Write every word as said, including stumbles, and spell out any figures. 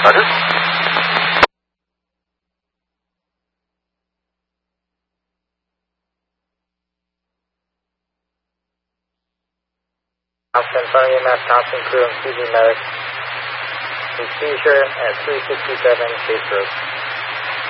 Roger. Confirming map Thompson crew and C V medic. Seizure at three sixty-seven Case Road.